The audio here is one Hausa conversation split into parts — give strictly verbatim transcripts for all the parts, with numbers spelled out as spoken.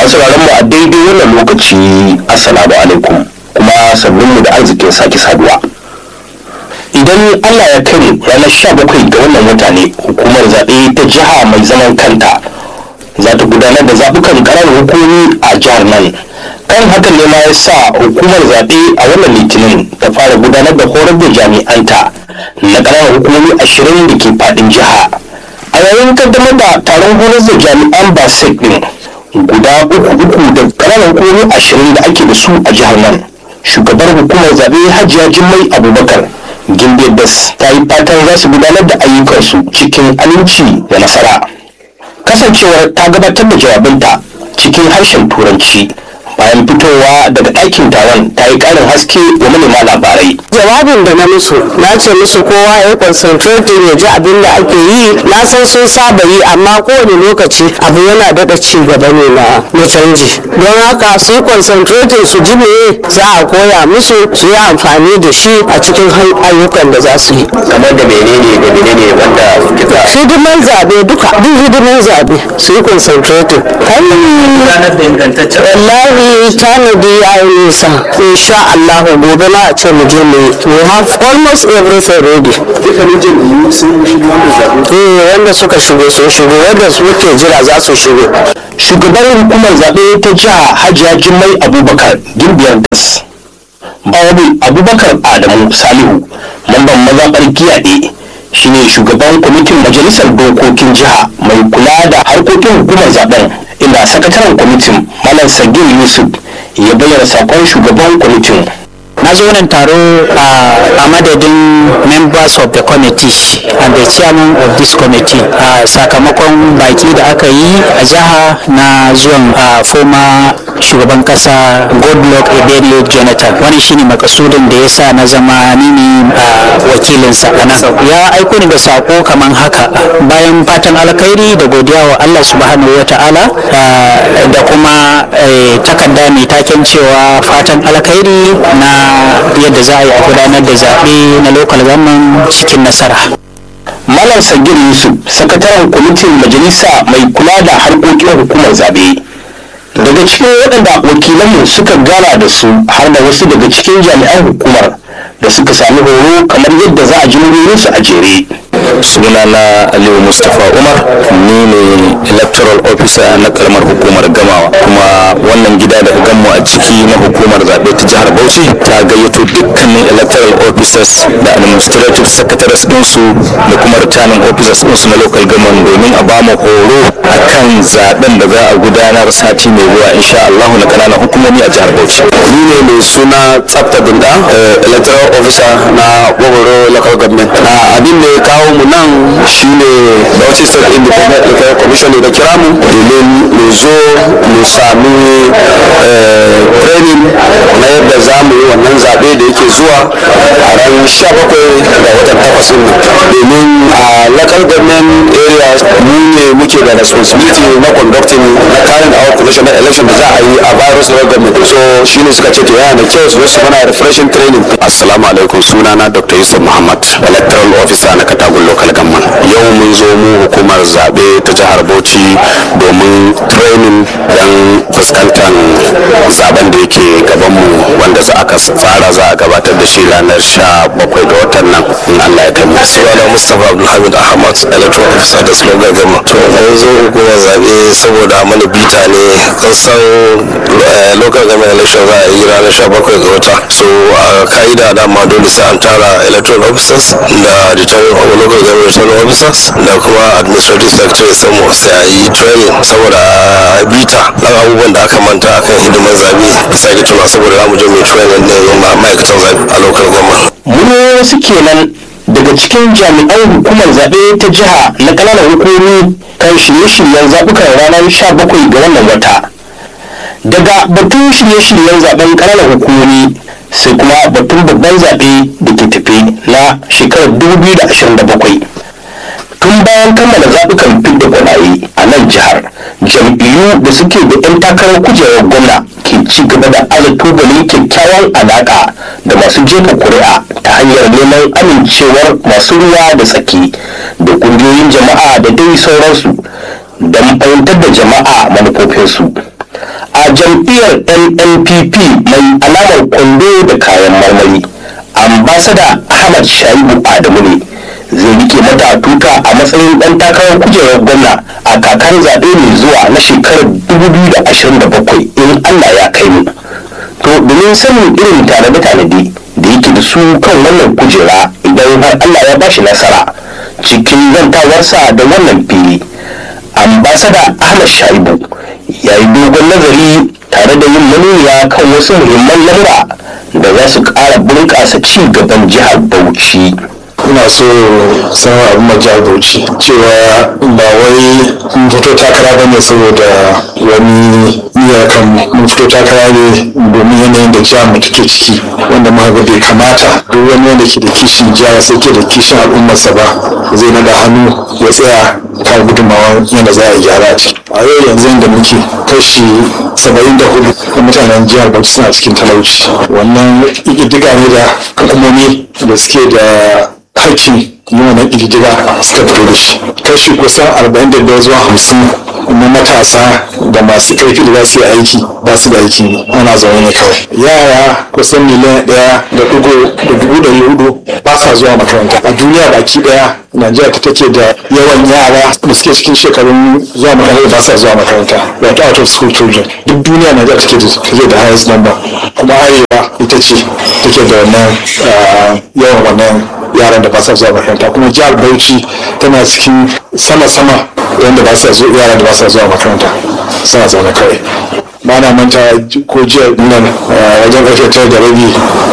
masu mu a daidai wannan lokaci assalamu alaikum kuma sannunmu da arzikin sake saduwa. Idan Allah ya kai ranar sha bakwai ga wannan wata ne hukumar zaɓe ta jiha mai zaman kanta za ta gudanar da zaɓukan ƙananan hukumi a jihar nan. Kan hakan ne ma ya sa hukumar zaɓe a wannan litinin ta fara gudanar da horar da jami'anta na ƙananan hukumomi ashirin da ke faɗin jiha. A yayin kaddamar da taron horar da jami'an basek ɗin guda uku uku da ƙananan hukumomi ashirin da ake da su a jihar nan, shugabar hukumar zaɓe Hajiya Jummai Abubakar Gimbiyar Das ta yi fatan za su gudanar da ayyukansu cikin aminci da nasara. Kasancewar ta gabatar da jawabinta cikin harshen Turanci bayan fitowa daga ɗakin taron ta yi ƙarin haske wa manema labarai. Jawabin da na musu na ce musu kowa ya concentrating ya ji abin da ake yi. Na san sun saba yi amma kowane lokaci abu yana daɗa ci gaba ne na na canji. Don haka su concentrating su ji me za a koya musu su yi amfani da shi a cikin ayyukan da za su yi. Kamar da menene da menene wanda suke za hidiman zabe duka duk hidiman zabe su yi concentrating. Kai ranar da ingantaccen wallahi tanadi ya yi nisa. Insha Allah gobe na a ce mu je mu we have almost everything ready. duka mijin sun shigo wannan zaɓe. Eh wanda suka shigo sun shigo wanda suke jira za su shigo. Shugabar hukumar zaɓe ta jiha Hajiya Jummai Abubakar Gimbiyar Das. Bawabi Abubakar Adamu Salihu mamban mazaɓar Giyaɗe shine shugaban kwamitin majalisar dokokin jiha mai kula da harkokin hukumar zaben, inda sakataren kwamitin Malam Sagir Yusuf ya bayyana sakon shugaban kwamitin. Na zo wannan taro a madadin members of the committee and the chairman of this committee a sakamakon baki da aka yi a jiha na zuwan former shugaban kasa Goodluck Ebele Jonathan. Wani shine makasudin da ya sa na zama ni ne wakilinsa a nan. Ya aiko ni da sako kaman haka, bayan fatan alkhairi da godiya wa Allah subhanahu wa ta'ala da kuma takarda mai taken cewa fatan alkhairi na yadda za a yi a gudanar da zaɓe na local government cikin nasara. Malam Sagir Yusuf, sakataren kwamitin majalisa mai kula da harkokin hukumar zaɓe. Daga cikin waɗanda wakilanmu suka gana da su har da wasu daga cikin jami'an hukumar da suka sami horo kamar yadda za a ji su a jere. Sunana Aliyu Mustapha Umar, ni ne electoral officer na karamar hukumar Gamawa, kuma wannan gida da ganmu a ciki na hukumar zaɓe ta jihar Bauchi ta gayyato dukkanin electoral officers da administrative secretaries ɗinsu da kuma returning officers ɗinsu na local government domin a ba mu horo akan zaɓen da za a gudanar sati mai zuwa insha Allah na kananan hukumomi a jihar Bauchi. Ni ne mai suna Tsafta Binda, electoral officer na Gogoro local government. Abin da ya kawo mu nan shine Bauchi State Independent Electoral Commission da kira mu domin mu zo mu sami training na yadda za mu yi wannan zaɓe da yake zuwa a ran sha bakwai ga watan takwas ɗin domin a local government areas mu ne muke da responsibility na conducting na carrying out national election da za a yi a virus local government. So shine suka ce to yana da kyau su zo su mana refreshing training. Assalamu alaikum, sunana Doctor Yusuf Muhammad, electoral officer na Katagun local government. Yau mun zo mu hukumar zaɓe ta jihar Bauchi domin training don fuskantar zaben da yake gaban mu wanda za aka tsara za a gabatar da shi ranar sha bakwai ga watan nan in Allah ya kai mu. Sunana Mustapha Abdulhamid Ahmad, electoral officer da local government. To mun zo hukumar zaɓe saboda mana bita ne, kan san local government election za a yi ranar sha bakwai ga wata. So a ka'ida dama dole sai an tara electoral officers da returning local government returning officers da kuma administrative secretary samu sai a yi training saboda bita na abubuwan da aka manta akan hidimar zabe a sake tuna saboda za mu je mai training din ma'aikatan zabe a local government. Mun wasu kenan daga cikin jami'an hukumar zaɓe ta jiha na ƙananan hukumomi kan shirye-shiryen zaɓukan ranar sha bakwai ga wannan wata. Daga batun shirye-shiryen zaɓen ƙananan hukumomi sai kuma batun babban zaɓe da ke tafi na shekarar dubu biyu da ashirin da bakwai. Tun bayan kammala zaɓukan fidda gwanaye a nan jihar, jam'iyyu da suke da 'yan takarar kujerar gwamna ke ci gaba da aza tubalin kyakkyawan alaƙa da masu jefa kuri'a ta hanyar neman amincewar masu ruwa da tsaki da ƙungiyoyin jama'a da dai sauransu don fahimtar da jama'a manufofinsu. jam'iyyar N N P P mai alamar kwando da kayan marmari, ambasada Ahmad Shaibu Adamu ne zai rike mata tuta a matsayin ɗan takarar kujerar gwamna a kakar zaɓe mai zuwa na shekarar dubu biyu da ashirin da bakwai in Allah ya kai mu. To domin sanin irin tanade-tanade da yake da su kan wannan kujera idan har Allah ya bashi nasara, cikin zantawarsa da wannan fili, ambasada Ahmad Shaibu ya yi dogon nazari tare da yin manuniya kan wasu muhimman lamura da za su ƙara bunƙasa ci gaban jihar Bauchi. ina so sanar abin jihar Bauchi cewa ba wai mun fito takara ba ne saboda wani niyyar kan mun fito takara ne domin yanayin da jihar mu take ciki, wanda muka ga bai kamata duk wani wanda ke da kishin jihar sai ke da kishin al'ummarsa ba zai naga hannu ya tsaya ka gudunmawa yadda za a gyara a ciki. A yau yanzu da muke kashi saba'in da hudu na mutanen jihar Bauchi suna cikin talauci. Wannan ƙididdiga ne da hukumomi da suke da hakkin yi wannan ƙididdiga suka fito da shi. Kashi kusan arba'in da biyar zuwa hamsin na matasa da masu ƙarfi da za su yi aiki ba su da aikin ana zaune ne kawai. Yara kusan miliyan ɗaya da ɗigo da dubu ɗari hudu ba sa zuwa makaranta. A duniya baki ɗaya Najeriya ta take da yawan yara da suke cikin shekarun zuwa makaranta ba sa zuwa makaranta, wato out of school children. Duk duniya Najeriya take da take da highest number, kuma arewa ita ce take da wannan yawan wannan yaran da ba sa zuwa makaranta, kuma jihar Bauchi tana cikin sama-sama wanda ba sa zuwa yaran da ba sa zuwa makaranta suna zaune kawai. Ba na manta ko jiya nan wajen ƙarfe tara da rabi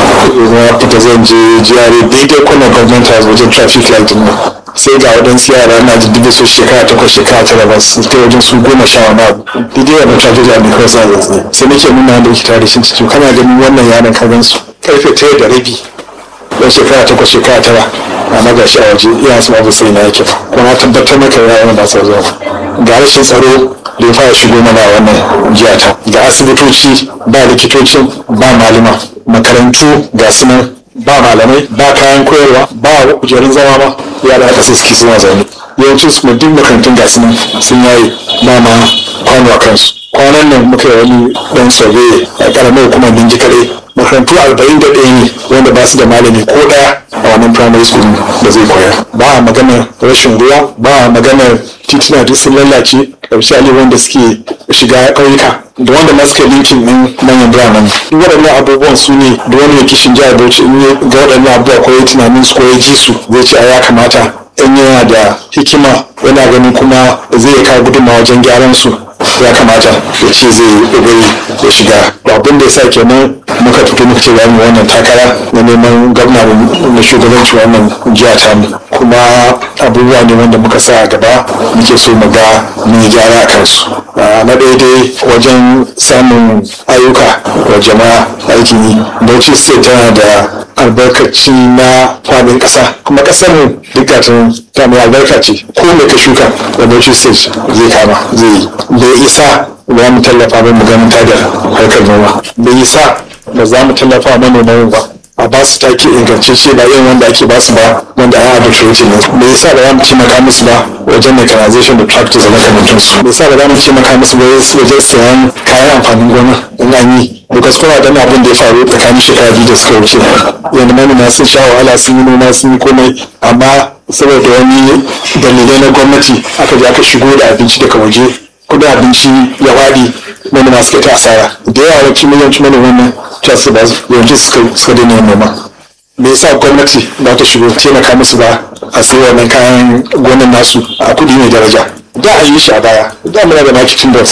na fita zan je jiyare daidai kwanan government house wajen traffic light din sai ga waɗansu yara na jiddiga su shekara takwas shekara tara ba su ta wajen su goma sha wani abu daidai wannan traffic light ne kawai sa zai sai nake nuna da yake tare da shi to kana ganin wannan yaran ka gan su ƙarfe tara da rabi don shekara takwas shekara tara amma ga shi a waje iya su abu sai na yake ba kuma tabbatar maka yaran ba sa zuwa ga rashin tsaro da ya fara shigo mana wannan jiya ta ga asibitoci ba likitocin ba malama, makarantu ga sunan ba malamai ba kayan koyarwa ba kujerun zama ba yara haka sai suke suna zaune yawancin su kuma duk makarantun ga sunan sun yayi ba ma kwano a kansu. Kwanan nan muka yi wani dan survey a karamar hukumar Ninji kaɗai makarantu arba'in da ɗaya ne wanda ba su da malami ko ɗaya a wannan primary school da zai koyar. Ba a magana rashin ruwa, ba a magana tituna duk sun lallace, ƙarshe wanda suke shiga ƙauyuka da wanda ma suka linkin ɗin manyan biranen. Duk waɗannan abubuwan su ne da wani mai kishin jihar Bauchi in ga waɗannan abubuwa ko ya tunanin su ko ya ji su zai ce a ya kamata in yana da hikima yana ganin kuma zai kawo gudunmawa wajen gyaran su ya kamata ya ce zai ƙoƙari ya shiga. Abin da ya sa kenan muka fito muka ce zamu wannan takara na neman gwamna na shugabanci wannan jiya ta mu, kuma abubuwa ne wanda muka sa a gaba muke so mu ga mun gyara a kansu. Na daidai wajen samun ayyuka wa jama'a aikin yi. Bauchi State tana da albarkaci na faɗin ƙasa, kuma ƙasar mu duk ta mai albarka ce, ko mai ka shuka da Bauchi State zai kama zai yi. Bai isa ba mu tallafa ba mu ganin da harkar noma, bai isa ba za mu tallafa manoman ba a ba su take ingantacce ba yin wanda ake ba su ba wanda ya adulterate ne. Bai isa ba za mu taimaka musu ba wajen mechanization da tractors da makamantansu. Bai isa ba za mu taimaka musu ba wajen sayan kayan amfanin gona in an yi. Bukas kuma dan abin da ya faru tsakanin shekara biyu da suka wuce yanzu manoma sun sha wahala sun yi noma sun yi komai, amma saboda wani dalilai na gwamnati aka je aka shigo da abinci daga waje, kudin abinci ya waɗi, manoma suka ta asara da yawa. Yawanci miliyanci manoman nan ta su ba yawanci suka daina yin noma. Me yasa gwamnati ba ta shigo taimaka musu ba a sai wannan kayan gonan nasu a kudi mai daraja? Da a yi shi a baya, da muna da marketing box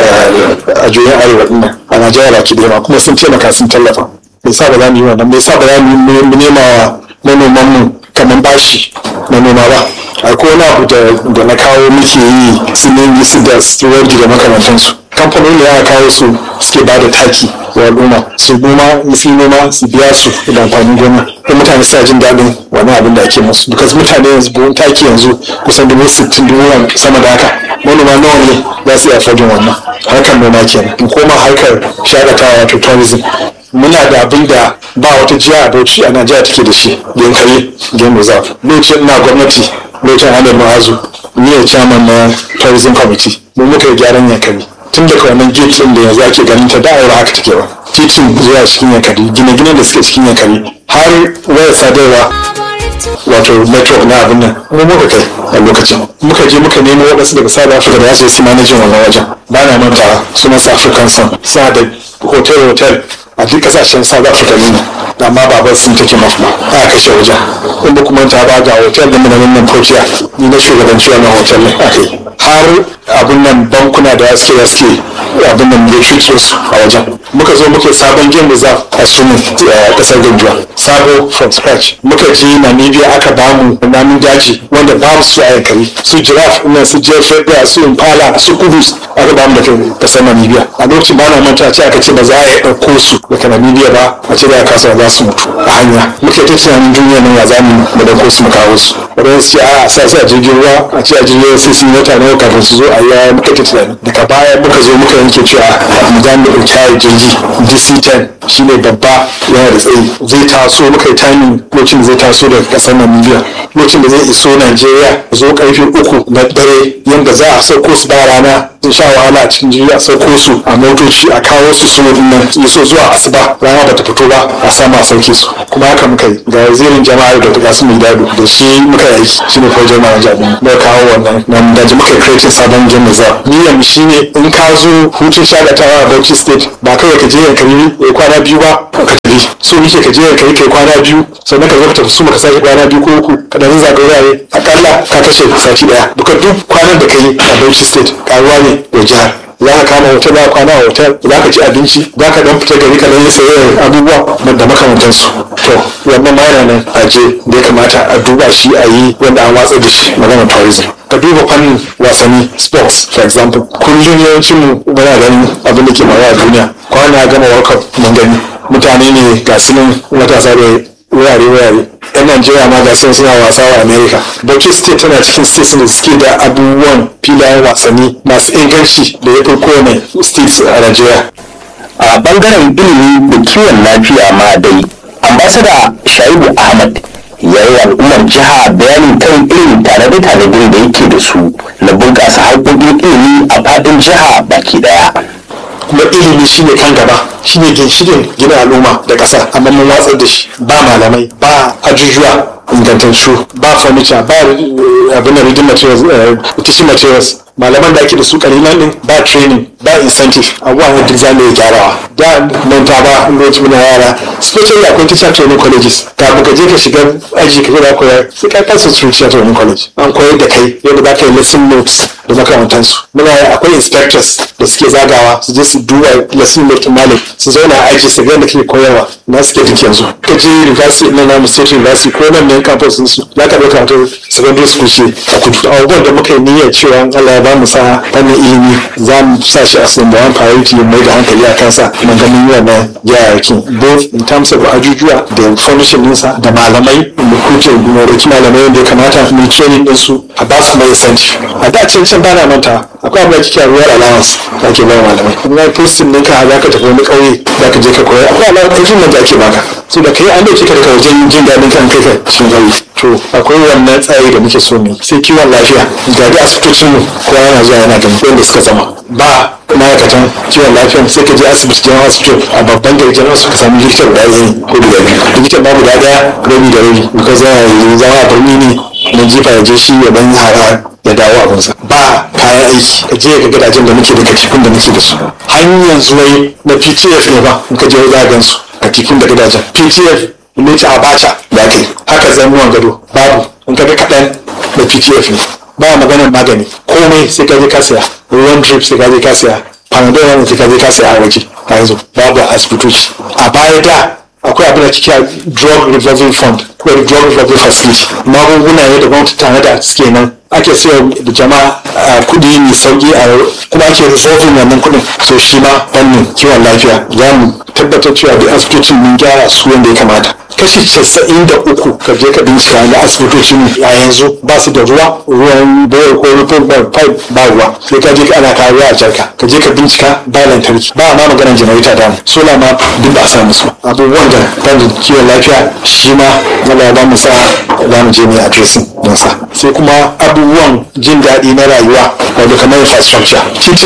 a juyin arewa ɗin nan a Najeriya baki ɗaya ma, kuma sun taimaka sun tallafa. Me yasa ba za mu yi wannan? Me yasa ba za mu nema wa manoman mu kamar bashi na noma ba? Akwai wani abu da na kawo muke yi su ne su da stewardi da makamantansu. Kamfanoni da aka kawo su suke ba da taki wa al'umma, su noma su noma su biya su da amfanin gona, da mutane suna jin daɗin wani abin da ake musu. Because mutane yanzu buhun taki yanzu kusan dubu sittin dubu sama da haka, manoma nawa ne za su iya fadin wannan harkar noma kenan. In koma harkar shakatawa wato tourism, muna da abin da ba wata jiya a Bauchi a Najeriya take da shi, Yankari Game Reserve. Lokacin ina gwamnati, lokacin Ahmed Ma'azu, ni ne chairman na tourism committee, mu muka yi gyaran Yankari. tun daga wannan gate din da yanzu ake ganin ta da'aura haka take ba titin zuwa cikin yankari gine-ginen da suke cikin yankari har wayar sadarwa wato network na abin nan mu muka kai a lokacin muka je muka nemo waɗansu daga South Africa da za su yi manajin wannan wajen ba na manta sunan sa African Sun sa da hotel hotel a duk kasashen South Africa ne amma baban sun take mafi ba a kashe wajen inda kuma ta ba ga hotel da muna nan Portia ni na shugabanci wannan hotel ne akai har abin nan bankuna da suke da suke abin nan da shuke su a wajen muka zo muke sabon game reserve a sunan kasar Ganjuwa sabo from scratch muka je Namibia aka bamu namun daji wanda babu su a yankari su giraffe ina su jefe su impala su kubus aka bamu daga kasar Namibia a lokacin ba na manta ce aka ce ba za a yi ɗauko su daga Namibia ba a ce da ya kasa za su mutu a hanya muke ta tunanin duniya nan ya za mu da ɗauko su mu kawo su wadanda su ce a sa su a jirgin ruwa a ce a jirgin ruwa sai su yi wata nawa kafin su zo a yi muka ta tunani daga baya muka zo muka yanke cewa mu za mu ɗauki jirgi D C ten shine babba yana da tsayi zai taso muka yi tani lokacin da zai taso daga kasar Namibia lokacin da zai iso Najeriya zo karfe uku na dare yadda za a sauko su da rana sun sha wahala a cikin jirgi a sauko su a motoci a kawo su su nan iso zuwa asuba rana bata fito ba a sama a sauke su kuma haka muka yi ga wazirin jama'a da ta su mai dadu da shi muka yi shi ne kawai jama'a jami'in muka kawo wannan nan da muka create sabon game reserve niyyar shi ne in ka zo hutun shagatawa a Bauchi State ba kawai ka je yankari ya kwana biyu ba ka tafi so nike ka je yankari kai kwana biyu sannan ka zo ka tafi su maka sake kwana biyu ko uku ka dan zaga wurare akalla ka kashe sati daya duka duk kwanan da ka yi a Bauchi State karuwa ne da jihar za ka kama hotel za ka kwana a hotel za ka ci abinci za ka dan fita gari ka dan yi sayayyar abubuwa da makamantansu to wannan ma yana nan a je da ya kamata a duba shi a yi wanda an watsa da shi magana tourism ka duba fannin wasanni sports for example kullum yawancin mu muna ganin abin da ke faruwa a duniya kwana gama world cup mun gani mutane ne ga su nan matasa da wurare-wurare yan Najeriya ma ga sun suna wasa wa America Bauchi State tana cikin states da suke da abubuwan filayen wasanni masu inganci da ya fi kowane states a Najeriya a bangaren ilimi da kiwon lafiya ma dai ambasada Shaibu Ahmad ya yi al'ummar jiha bayanin kan irin tanade-tanadin da yake da su na bunƙasa harkokin ilimi a faɗin jiha baki ɗaya. kuma ilimi shine kan gaba shine ginshirin gina al'umma da ƙasa amma mun watsar da shi ba malamai ba ajujuwa ingantattu ba furniture ba abin da reading materials teaching materials malaman da ake da su kalilan din ba training ba incentive abubuwan da za mu yi gyarawa da manta ba lokacin muna yara especially akwai teacher training colleges kafin ka je ka shiga aji ka gida koyar sai ka kasa teacher training college an koyar da kai yadda za ka yi lesson notes da makamantansu muna akwai inspectors da suke zagawa su je su duba lesson note malam su zauna a aji su ga da kake koyarwa na suke duk yanzu ka je university na namu state university ko nan ne campus din su za ka dauka wato secondary school ce a kudu abubuwan da muka yi niyyar cewa Allah ya ba mu sa fannin ilimi za mu sa shi a number one priority mai da hankali a kansa mun ga mun yi wannan gyararrakin both in terms of ajujuwa da information ɗinsa da malamai mu kuce mu roki malamai wanda ya kamata mu training din su a ba su mai incentive a da can can bana manta akwai abin da kike ruwar allowance da ake ba malamai kuma posting ɗinka za ka tafi wani ƙauye za ka je ka koya akwai allowance da ake baka so da kai an dauke ka daga wajen jin daɗin kan kai ka cikin ƙauye to akwai wannan tsari da muke so ne sai kiwon lafiya ga da asibitocin mu kowa yana zuwa yana ganin wanda suka zama ba ma'aikatan kiwon lafiya sai ka je asibiti general hospital a babban gari general suka samu likita guda ɗaya ko guda biyu likita ba guda ɗaya rabi da rabi because yana zama a birni ne na jifa ya je shi ya dan hara ya dawo abinsa ba kayan aiki ka je ga gidajen da muke da katifin da muke da su hanyar zuwai na P T F ne ba in ka je za gan su katifin da gidajen P T F ne ta abacha da kai haka zamuwan gado babu in ka ga kaɗan da P T F ne ba maganar magani komai sai ka je ka saya ruwan drip sai ka je ka saya panadol ne sai ka je ka saya a waje a yanzu babu asibitoci a baya da akwai abin da kike drug recovery fund ko drug recovery facility magunguna ne da gwamnati tana da suke nan ake sayar da jama'a kudi mai sauki a kuma ake resolving wannan kudin so shi ma fannin kiwon lafiya za mu tabbatar cewa da asibitocin mun gyara su wanda ya kamata kashi casa'in da uku ka je ka bincika na asibitocin a yanzu ba su da ruwa ruwan boyar ko rufin pipe ba ruwa sai ka je ka ana kawo ruwa a jarka ka je ka bincika ba lantarki ba ma maganar janareta da mu sola ma duk ba a samu su abubuwan da fannin kiwon lafiya shi ma Allah ya ba mu sa za mu je mu addressing ɗinsa sai kuma abubuwan jin daɗi na rayuwa wanda kamar infrastructure titina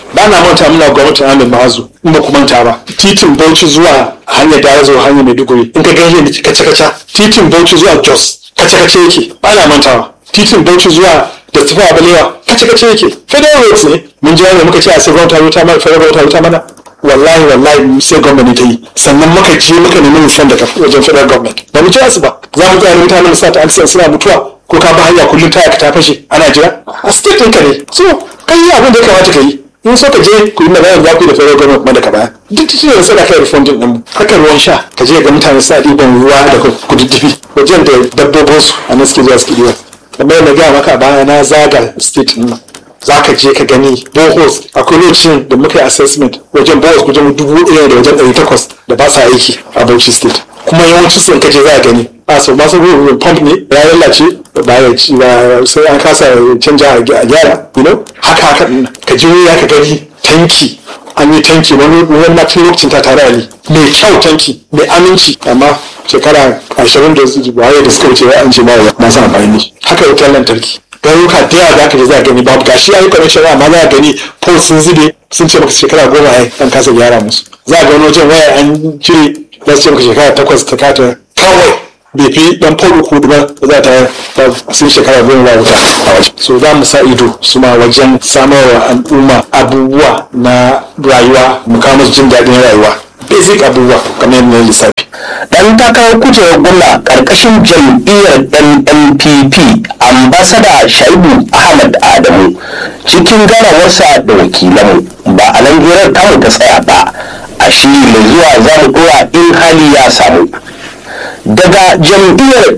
ba na manta muna gwamnatin Ahmed Mahazu in ba ku manta ba titin Bauchi zuwa hanyar da zuwa hanyar Maiduguri in ka gani da kaca kaca titin Bauchi zuwa Jos kaca kaca yake ba na mantawa titin Bauchi zuwa da tafiya Balewa kaca kaca yake federal roads ne mun ji ne muka ce a sai gwamnati ta mana federal roads ta mana wallahi wallahi sai gwamnati ta yi sannan muka je muka nemi nufan daga wajen federal government ba mu ci su ba za mu tsaya ne mutanen sa ta accident suna mutuwa ko ka ba hanya kullum taya ka ta fashe ana jira a state ɗinka ne so kai yi abin da ya kamata ka yi in so ka je ku yi magana za ku yi da federal government kuma daga baya duk shi ne sai da kai refunding din haka ruwan sha ka je ga mutane sa ɗiban ruwa da kududdufi wajen da dabbobin su a nan suke zuwa suke ɗiba kamar yadda gaya maka baya na zaga state ɗin za ka je ka gani bohos akwai lokacin da muka yi assessment wajen bohos wajen dubu ɗaya da wajen ɗari takwas da ba sa aiki a Bauchi state kuma yawancin sun kaje za a gani a so masu ruwan pump ne ya lalace ba ya ci ba sai an kasa canja a gyara you know haka haka ka je ya ka gani tanki an yi tanki wani wani na tun lokacin ta tare ali mai kyau tanki mai aminci amma shekara ashirin da waye da suka wuce an ce ma masu amfani ne haka wutar lantarki garuka da yawa za ka je za a gani babu gashi ayi connection amma za a gani post sun zube sun ce maka shekara goma ai an kasa gyara musu za a ga wani wajen waya an cire za su ce maka shekara takwas ta kata kawai bai fi dan folo ko ba za ta sun shekara goma ba wuta a waje so za mu sa ido su ma wajen samarwa al'umma abubuwa na rayuwa mu kawo musu jin daɗin rayuwa basic abubuwa kamar yadda lissafi dan takarar kujerar gwamna karkashin jam'iyyar N N P P ambasada Shaibu Ahmad Adamu cikin ganawarsa da wakilanmu ba a nan hirar tamu ta tsaya ba a shiri mai zuwa za mu dora in hali ya samu daga jam'iyyar